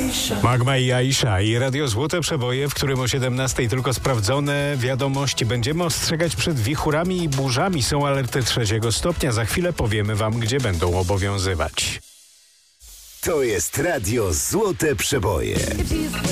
Magma i Aisha i Radio Złote Przeboje, w którym o 17 tylko sprawdzone wiadomości. Będziemy ostrzegać przed wichurami i burzami. Są alerty 3. stopnia. Za chwilę powiemy wam, gdzie będą obowiązywać. To jest Radio Złote Przeboje.